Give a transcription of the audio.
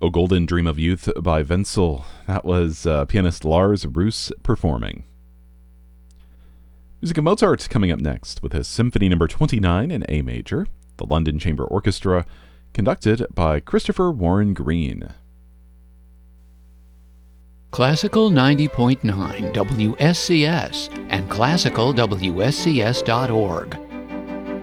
O Golden Dream of Youth by Wenzel. That was pianist Lars Roos performing. Music of Mozart coming up next with his Symphony No. 29 in A major, the London Chamber Orchestra, conducted by Christopher Warren Green. Classical 90.9 WSCS and classicalwscs.org